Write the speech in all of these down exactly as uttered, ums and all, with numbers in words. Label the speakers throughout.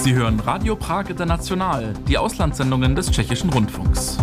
Speaker 1: Sie hören Radio Prag International, die Auslandssendungen des Tschechischen Rundfunks.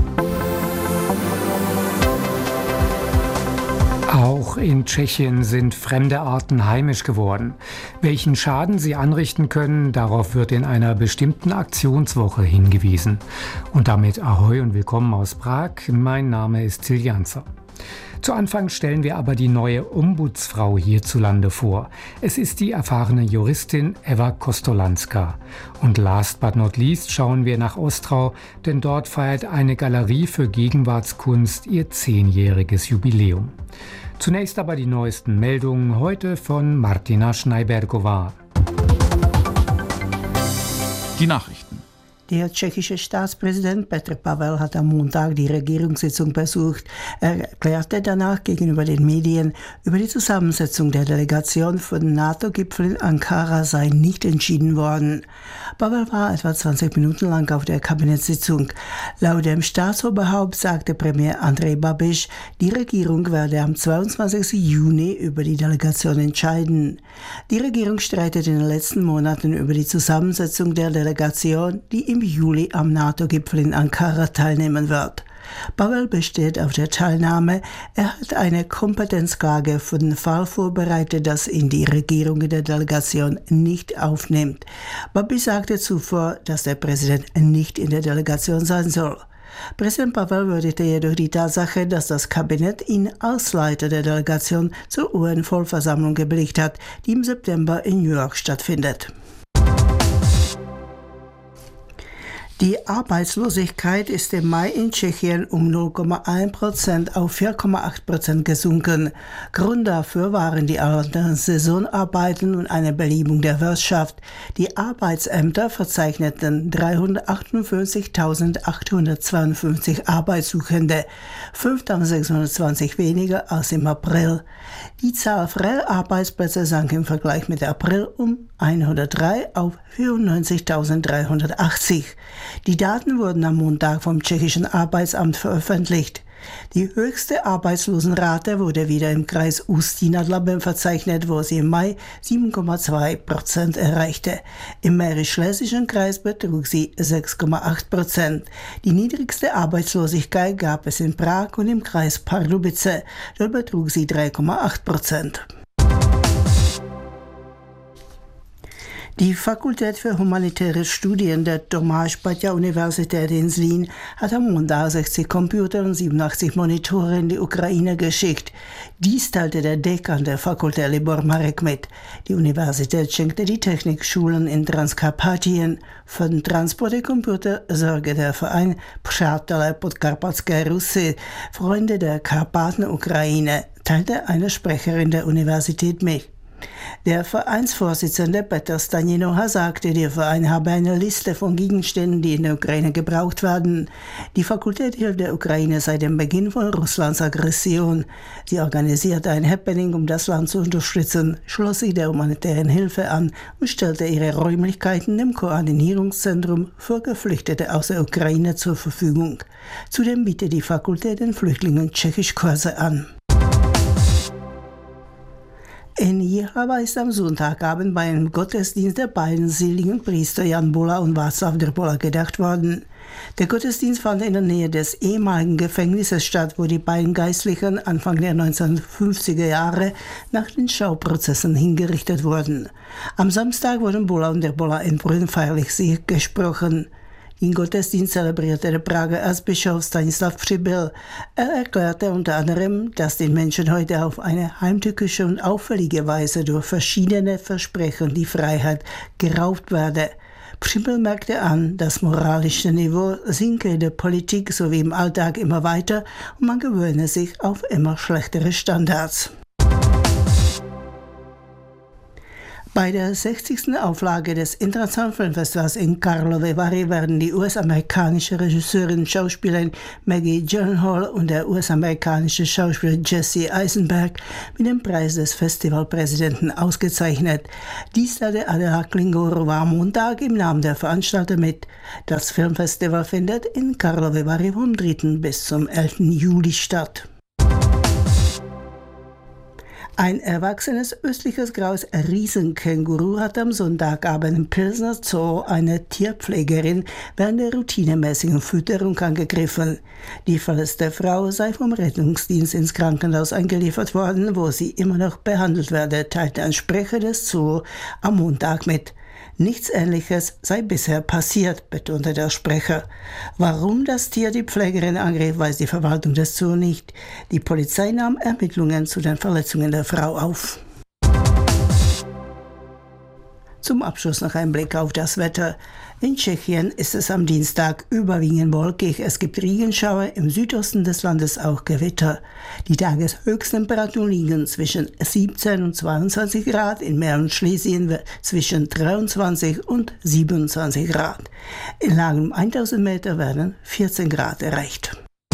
Speaker 2: Auch in Tschechien sind fremde Arten heimisch geworden. Welchen Schaden sie anrichten können, darauf wird in einer bestimmten Aktionswoche hingewiesen. Und damit Ahoi und willkommen aus Prag. Mein Name ist Till Janzer. Zu Anfang stellen wir aber die neue Ombudsfrau hierzulande vor. Es ist die erfahrene Juristin Eva Kostolanska. Und last but not least schauen wir nach Ostrau, denn dort feiert eine Galerie für Gegenwartskunst ihr zehnjähriges Jubiläum. Zunächst aber die neuesten Meldungen heute von Martina Schneibergová.
Speaker 1: Die Nachrichten.
Speaker 3: Der tschechische Staatspräsident Petr Pavel hat am Montag die Regierungssitzung besucht. Er erklärte danach gegenüber den Medien, über die Zusammensetzung der Delegation für den NATO-Gipfel in Ankara sei nicht entschieden worden. Pavel war etwa zwanzig Minuten lang auf der Kabinettssitzung. Laut dem Staatsoberhaupt sagte Premier Andrej Babiš, die Regierung werde am zweiundzwanzigsten Juni über die Delegation entscheiden. Die Regierung streitet in den letzten Monaten über die Zusammensetzung der Delegation, die im Juli am NATO-Gipfel in Ankara teilnehmen wird. Pavel besteht auf der Teilnahme. Er hat eine Kompetenzklage für den Fall vorbereitet, dass ihn die Regierung in der Delegation nicht aufnimmt. Babiš sagte zuvor, dass der Präsident nicht in der Delegation sein soll. Präsident Pavel würdigte jedoch die Tatsache, dass das Kabinett ihn als Leiter der Delegation zur U N-Vollversammlung gebilligt hat, die im September in New York stattfindet. Die Arbeitslosigkeit ist im Mai in Tschechien um null Komma eins Prozent auf vier Komma acht Prozent gesunken. Grund dafür waren die anderen Saisonarbeiten und eine Belebung der Wirtschaft. Die Arbeitsämter verzeichneten dreihundertachtundfünfzigtausendachthundertzweiundfünfzig Arbeitssuchende, fünftausendsechshundertzwanzig weniger als im April. Die Zahl freier Arbeitsplätze sank im Vergleich mit April um hundertdrei auf vierundneunzigtausenddreihundertachtzig. Die Daten wurden am Montag vom tschechischen Arbeitsamt veröffentlicht. Die höchste Arbeitslosenrate wurde wieder im Kreis Ústí nad Labem verzeichnet, wo sie im Mai sieben Komma zwei Prozent erreichte. Im Mährisch-Schlesischen Kreis betrug sie sechs Komma acht Prozent. Die niedrigste Arbeitslosigkeit gab es in Prag und im Kreis Pardubice. Dort betrug sie drei Komma acht Prozent. Die Fakultät für humanitäre Studien der Tomáš Bata Universität in Zlín hat am Montag sechzig Computer und siebenundachtzig Monitore in die Ukraine geschickt. Dies teilte der Dekan der Fakultät Libor Marek mit. Die Universität schenkte die Technikschulen in Transkarpatien. Für den Transport der Computer sorge der Verein Přátelé Podkarpatské Rusi, Freunde der Karpaten-Ukraine, teilte eine Sprecherin der Universität mit. Der Vereinsvorsitzende Petr Staninoha sagte, der Verein habe eine Liste von Gegenständen, die in der Ukraine gebraucht werden. Die Fakultät hilft der Ukraine seit dem Beginn von Russlands Aggression. Sie organisierte ein Happening, um das Land zu unterstützen, schloss sich der humanitären Hilfe an und stellte ihre Räumlichkeiten dem Koordinierungszentrum für Geflüchtete aus der Ukraine zur Verfügung. Zudem bietet die Fakultät den Flüchtlingen Tschechischkurse an. In Jihlava ist am Sonntagabend bei einem Gottesdienst der beiden seligen Priester Jan Bola und Václav Drbola gedacht worden. Der Gottesdienst fand in der Nähe des ehemaligen Gefängnisses statt, wo die beiden Geistlichen Anfang der neunzehnhundertfünfziger Jahre nach den Schauprozessen hingerichtet wurden. Am Samstag wurden Bola und Drbola in Brünn feierlich gesprochen. Den Gottesdienst zelebrierte der Prager Erzbischof Stanislav Přibyl. Er erklärte unter anderem, dass den Menschen heute auf eine heimtückische und auffällige Weise durch verschiedene Versprechen die Freiheit geraubt werde. Přibyl merkte an, das moralische Niveau sinke in der Politik sowie im Alltag immer weiter und man gewöhne sich auf immer schlechtere Standards. Bei der sechzigsten Auflage des Internationalen Filmfestivals in Karlovy Vary werden die U S-amerikanische Regisseurin und Schauspielerin Maggie Gyllenhaal und der U S-amerikanische Schauspieler Jesse Eisenberg mit dem Preis des Festivalpräsidenten ausgezeichnet. Dies teilte Adela Klingorová am Montag im Namen der Veranstalter mit. Das Filmfestival findet in Karlovy Vary vom dritten bis zum elften Juli statt. Ein erwachsenes östliches graues Riesenkänguru hat am Sonntagabend im Pilsner Zoo eine Tierpflegerin während der routinemäßigen Fütterung angegriffen. Die verletzte Frau sei vom Rettungsdienst ins Krankenhaus eingeliefert worden, wo sie immer noch behandelt werde, teilte ein Sprecher des Zoo am Montag mit. Nichts Ähnliches sei bisher passiert, betonte der Sprecher. Warum das Tier die Pflegerin angriff, weiß die Verwaltung des Zoo nicht. Die Polizei nahm Ermittlungen zu den Verletzungen der Frau auf. Zum Abschluss noch ein Blick auf das Wetter. In Tschechien ist es am Dienstag überwiegend wolkig. Es gibt Regenschauer, im Südosten des Landes auch Gewitter. Die Tageshöchsttemperaturen liegen zwischen siebzehn und zweiundzwanzig Grad, in Mähren und Schlesien zwischen dreiundzwanzig und siebenundzwanzig Grad. In Lagen um tausend Meter werden vierzehn Grad erreicht.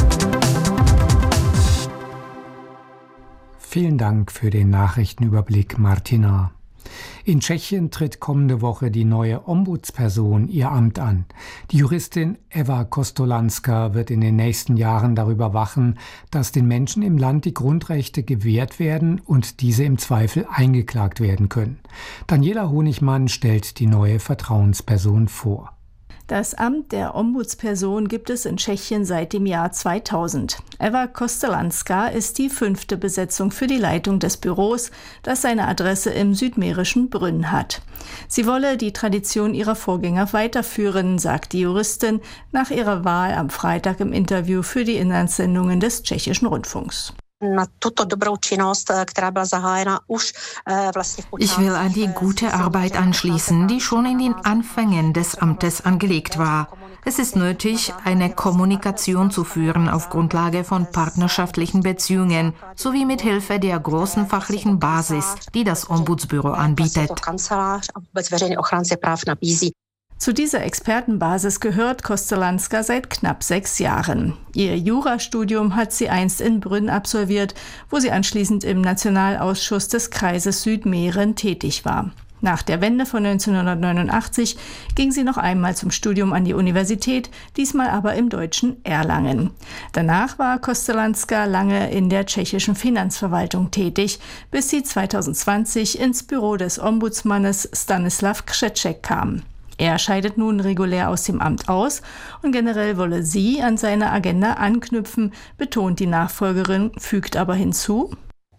Speaker 2: Vielen Dank für den Nachrichtenüberblick, Martina. In Tschechien tritt kommende Woche die neue Ombudsperson ihr Amt an. Die Juristin Eva Kostolanska wird in den nächsten Jahren darüber wachen, dass den Menschen im Land die Grundrechte gewährt werden und diese im Zweifel eingeklagt werden können. Daniela Honigmann stellt die neue Vertrauensperson vor.
Speaker 4: Das Amt der Ombudsperson gibt es in Tschechien seit dem Jahr zweitausend. Eva Kostolanska ist die fünfte Besetzung für die Leitung des Büros, das seine Adresse im südmährischen Brünn hat. Sie wolle die Tradition ihrer Vorgänger weiterführen, sagt die Juristin nach ihrer Wahl am Freitag im Interview für die Inlandssendungen des Tschechischen Rundfunks.
Speaker 5: Ich will an die gute Arbeit anschließen, die schon in den Anfängen des Amtes angelegt war. Es ist nötig, eine Kommunikation zu führen auf Grundlage von partnerschaftlichen Beziehungen sowie mit Hilfe der großen fachlichen Basis, die das Ombudsbüro anbietet.
Speaker 4: Zu dieser Expertenbasis gehört Kostolanska seit knapp sechs Jahren. Ihr Jurastudium hat sie einst in Brünn absolviert, wo sie anschließend im Nationalausschuss des Kreises Südmähren tätig war. Nach der Wende von neunzehnhundertneunundachtzig ging sie noch einmal zum Studium an die Universität, diesmal aber im deutschen Erlangen. Danach war Kostolanska lange in der tschechischen Finanzverwaltung tätig, bis sie zweitausendzwanzig ins Büro des Ombudsmannes Stanislav Křeček kam. Er scheidet nun regulär aus dem Amt aus und generell wolle sie an seine Agenda anknüpfen, betont die Nachfolgerin, fügt aber hinzu: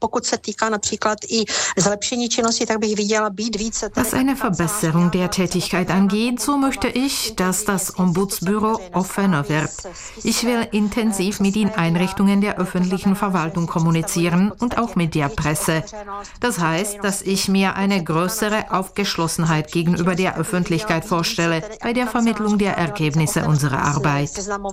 Speaker 5: Was eine Verbesserung der Tätigkeit angeht, so möchte ich, dass das Ombudsbüro offener wird. Ich will intensiv mit den Einrichtungen der öffentlichen Verwaltung kommunizieren und auch mit der Presse. Das heißt, dass ich mir eine größere Aufgeschlossenheit gegenüber der Öffentlichkeit vorstelle bei der Vermittlung der Ergebnisse unserer Arbeit.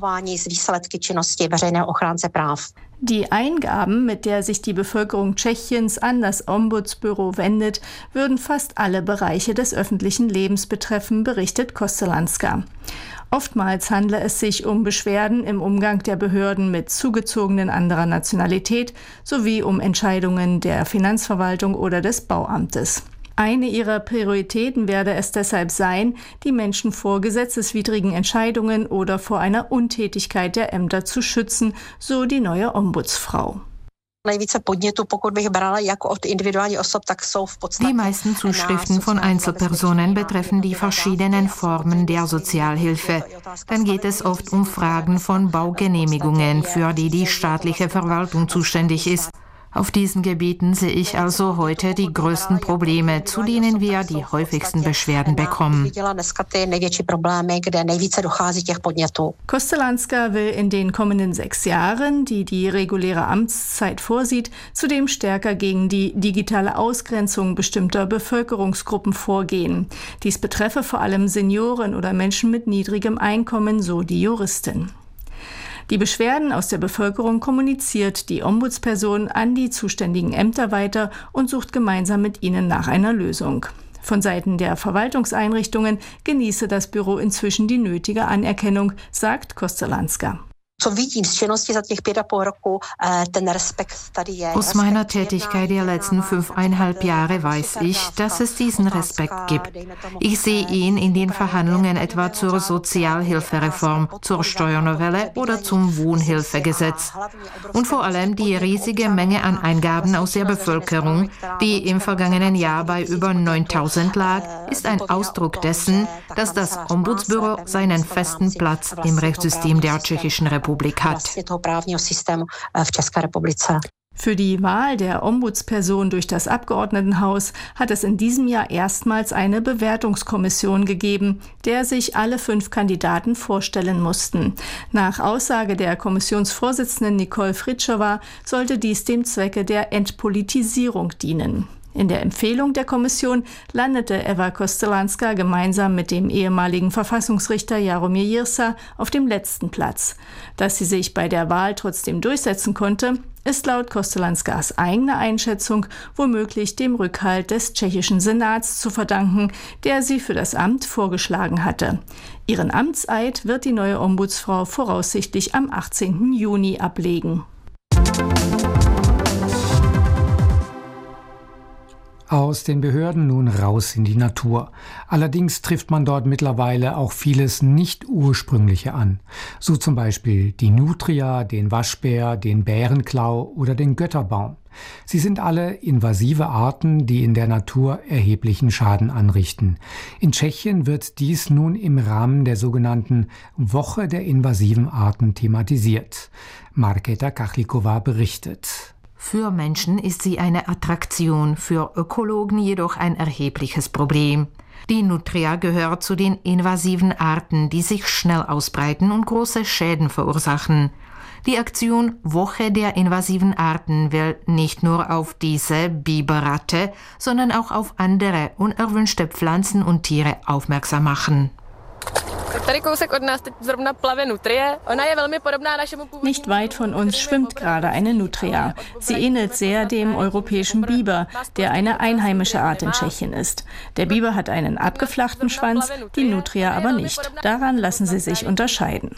Speaker 4: Die Eingaben, mit der sich die Bevölkerung Tschechiens an das Ombudsbüro wendet, würden fast alle Bereiche des öffentlichen Lebens betreffen, berichtet Kostolanska. Oftmals handle es sich um Beschwerden im Umgang der Behörden mit Zugezogenen anderer Nationalität sowie um Entscheidungen der Finanzverwaltung oder des Bauamtes. Eine ihrer Prioritäten werde es deshalb sein, die Menschen vor gesetzeswidrigen Entscheidungen oder vor einer Untätigkeit der Ämter zu schützen, so die neue Ombudsfrau.
Speaker 5: Die meisten Zuschriften von Einzelpersonen betreffen die verschiedenen Formen der Sozialhilfe. Dann geht es oft um Fragen von Baugenehmigungen, für die die staatliche Verwaltung zuständig ist. Auf diesen Gebieten sehe ich also heute die größten Probleme, zu denen wir die häufigsten Beschwerden bekommen.
Speaker 4: Kostolanska will in den kommenden sechs Jahren, die die reguläre Amtszeit vorsieht, zudem stärker gegen die digitale Ausgrenzung bestimmter Bevölkerungsgruppen vorgehen. Dies betreffe vor allem Senioren oder Menschen mit niedrigem Einkommen, so die Juristin. Die Beschwerden aus der Bevölkerung kommuniziert die Ombudsperson an die zuständigen Ämter weiter und sucht gemeinsam mit ihnen nach einer Lösung. Von Seiten der Verwaltungseinrichtungen genieße das Büro inzwischen die nötige Anerkennung, sagt Kostolanska.
Speaker 5: Aus meiner Tätigkeit der letzten fünfeinhalb Jahre weiß ich, dass es diesen Respekt gibt. Ich sehe ihn in den Verhandlungen etwa zur Sozialhilfereform, zur Steuernovelle oder zum Wohnhilfegesetz. Und vor allem die riesige Menge an Eingaben aus der Bevölkerung, die im vergangenen Jahr bei über neuntausend lag, ist ein Ausdruck dessen, dass das Ombudsbüro seinen festen Platz im Rechtssystem der Tschechischen Republik hat.
Speaker 4: Für die Wahl der Ombudsperson durch das Abgeordnetenhaus hat es in diesem Jahr erstmals eine Bewertungskommission gegeben, der sich alle fünf Kandidaten vorstellen mussten. Nach Aussage der Kommissionsvorsitzenden Nicole Fritschowa sollte dies dem Zwecke der Entpolitisierung dienen. In der Empfehlung der Kommission landete Eva Kostelanska gemeinsam mit dem ehemaligen Verfassungsrichter Jaromir Jirsa auf dem letzten Platz. Dass sie sich bei der Wahl trotzdem durchsetzen konnte, ist laut Kostelanskas eigener Einschätzung womöglich dem Rückhalt des tschechischen Senats zu verdanken, der sie für das Amt vorgeschlagen hatte. Ihren Amtseid wird die neue Ombudsfrau voraussichtlich am achtzehnten Juni ablegen.
Speaker 2: Aus den Behörden nun raus in die Natur. Allerdings trifft man dort mittlerweile auch vieles Nicht-Ursprüngliche an. So zum Beispiel die Nutria, den Waschbär, den Bärenklau oder den Götterbaum. Sie sind alle invasive Arten, die in der Natur erheblichen Schaden anrichten. In Tschechien wird dies nun im Rahmen der sogenannten Woche der invasiven Arten thematisiert. Markéta Kachlikova berichtet.
Speaker 5: Für Menschen ist sie eine Attraktion, für Ökologen jedoch ein erhebliches Problem. Die Nutria gehört zu den invasiven Arten, die sich schnell ausbreiten und große Schäden verursachen. Die Aktion Woche der invasiven Arten will nicht nur auf diese Biberratte, sondern auch auf andere unerwünschte Pflanzen und Tiere aufmerksam machen.
Speaker 4: Nicht weit von uns schwimmt gerade eine Nutria. Sie ähnelt sehr dem europäischen Biber, der eine einheimische Art in Tschechien ist. Der Biber hat einen abgeflachten Schwanz, die Nutria aber nicht. Daran lassen sie sich unterscheiden.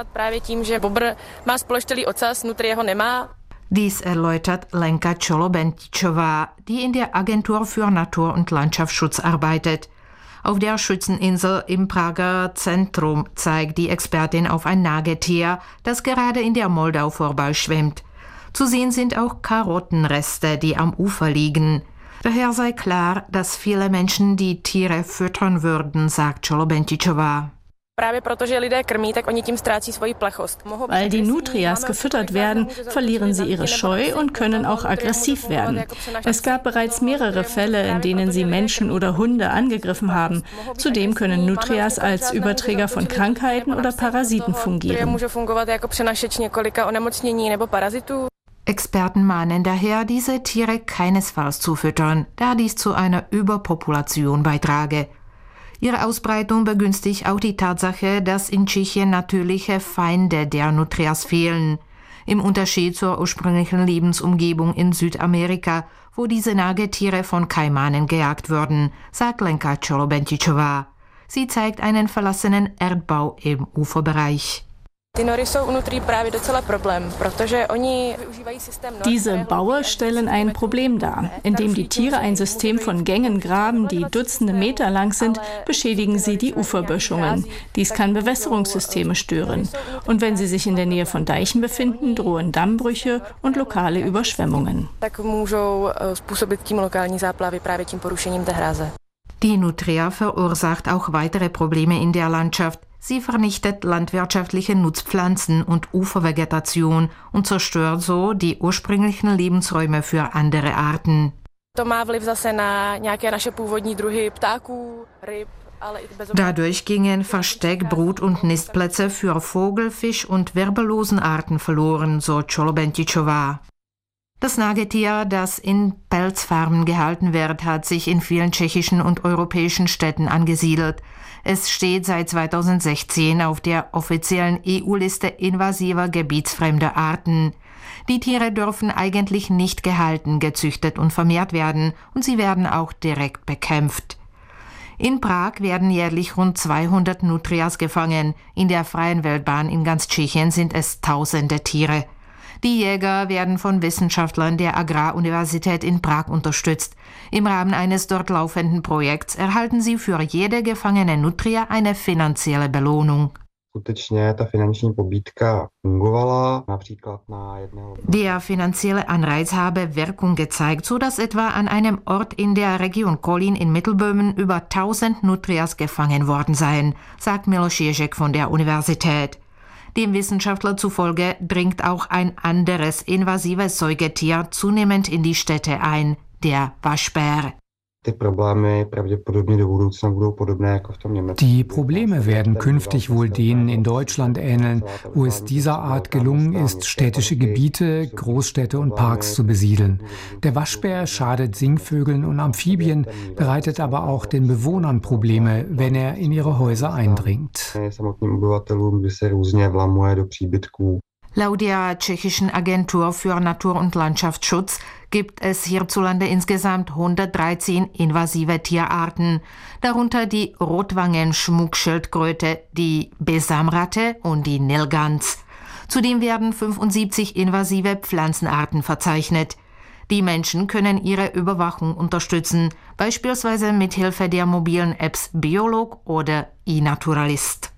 Speaker 5: Dies erläutert Lenka Čolobentičová, die in der Agentur für Natur- und Landschaftsschutz arbeitet. Auf der Schützeninsel im Prager Zentrum zeigt die Expertin auf ein Nagetier, das gerade in der Moldau vorbeischwimmt. Zu sehen sind auch Karottenreste, die am Ufer liegen. Daher sei klar, dass viele Menschen die Tiere füttern würden, sagt Čolobentičová.
Speaker 4: Weil die Nutrias gefüttert werden, verlieren sie ihre Scheu und können auch aggressiv werden. Es gab bereits mehrere Fälle, in denen sie Menschen oder Hunde angegriffen haben. Zudem können Nutrias als Überträger von Krankheiten oder Parasiten fungieren.
Speaker 5: Experten mahnen daher, diese Tiere keinesfalls zu füttern, da dies zu einer Überpopulation beitrage. Ihre Ausbreitung begünstigt auch die Tatsache, dass in Tschechien natürliche Feinde der Nutrias fehlen. Im Unterschied zur ursprünglichen Lebensumgebung in Südamerika, wo diese Nagetiere von Kaimanen gejagt wurden, sagt Lenka Čolobentičová. Sie zeigt einen verlassenen Erdbau im Uferbereich.
Speaker 4: Diese Baue stellen ein Problem dar. Indem die Tiere ein System von Gängen graben, die Dutzende Meter lang sind, beschädigen sie die Uferböschungen. Dies kann Bewässerungssysteme stören. Und wenn sie sich in der Nähe von Deichen befinden, drohen Dammbrüche und lokale Überschwemmungen.
Speaker 5: Die Nutria verursacht auch weitere Probleme in der Landschaft. Sie vernichtet landwirtschaftliche Nutzpflanzen und Ufervegetation und zerstört so die ursprünglichen Lebensräume für andere Arten. Dadurch gingen Versteck-, Brut- und Nistplätze für Vogel-, Fisch- und wirbellosen Arten verloren, so Čolobentičová. Das Nagetier, das in Pelzfarmen gehalten wird, hat sich in vielen tschechischen und europäischen Städten angesiedelt. Es steht seit zweitausendsechzehn auf der offiziellen E U-Liste invasiver gebietsfremder Arten. Die Tiere dürfen eigentlich nicht gehalten, gezüchtet und vermehrt werden und sie werden auch direkt bekämpft. In Prag werden jährlich rund zweihundert Nutrias gefangen. In der freien Wildbahn in ganz Tschechien sind es tausende Tiere. Die Jäger werden von Wissenschaftlern der Agraruniversität in Prag unterstützt. Im Rahmen eines dort laufenden Projekts erhalten sie für jede gefangene Nutria eine finanzielle Belohnung. Der finanzielle Anreiz habe Wirkung gezeigt, sodass etwa an einem Ort in der Region Kolín in Mittelböhmen über tausend Nutrias gefangen worden seien, sagt Miloš Ježek von der Universität. Dem Wissenschaftler zufolge dringt auch ein anderes invasives Säugetier zunehmend in die Städte ein, der Waschbär.
Speaker 2: Die Probleme werden künftig wohl denen in Deutschland ähneln, wo es dieser Art gelungen ist, städtische Gebiete, Großstädte und Parks zu besiedeln. Der Waschbär schadet Singvögeln und Amphibien, bereitet aber auch den Bewohnern Probleme, wenn er in ihre Häuser eindringt.
Speaker 5: Laut der tschechischen Agentur für Natur- und Landschaftsschutz gibt es hierzulande insgesamt hundertdreizehn invasive Tierarten, darunter die Rotwangen-Schmuckschildkröte, die Besamratte und die Nilgans. Zudem werden fünfundsiebzig invasive Pflanzenarten verzeichnet. Die Menschen können ihre Überwachung unterstützen, beispielsweise mit Hilfe der mobilen Apps Biolog oder iNaturalist.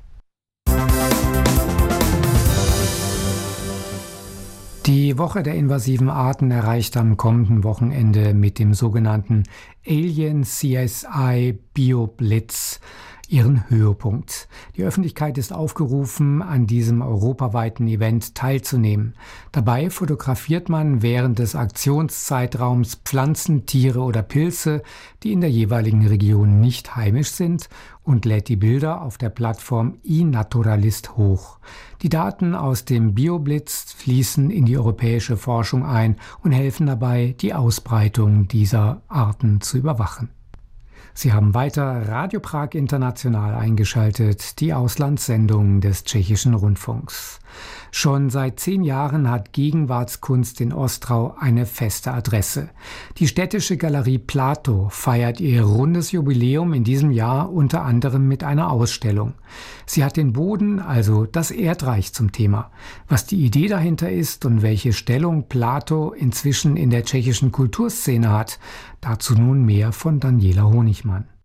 Speaker 2: Die Woche der invasiven Arten erreicht am kommenden Wochenende mit dem sogenannten Alien C S I BioBlitz ihren Höhepunkt. Die Öffentlichkeit ist aufgerufen, an diesem europaweiten Event teilzunehmen. Dabei fotografiert man während des Aktionszeitraums Pflanzen, Tiere oder Pilze, die in der jeweiligen Region nicht heimisch sind, und lädt die Bilder auf der Plattform iNaturalist hoch. Die Daten aus dem BioBlitz fließen in die europäische Forschung ein und helfen dabei, die Ausbreitung dieser Arten zu überwachen. Sie haben weiter Radio Prag International eingeschaltet, die Auslandssendung des tschechischen Rundfunks. Schon seit zehn Jahren hat Gegenwartskunst in Ostrau eine feste Adresse. Die städtische Galerie Plato feiert ihr rundes Jubiläum in diesem Jahr unter anderem mit einer Ausstellung. Sie hat den Boden, also das Erdreich, zum Thema. Was die Idee dahinter ist und welche Stellung Plato inzwischen in der tschechischen Kulturszene hat, dazu nun mehr von Daniela Honigmann.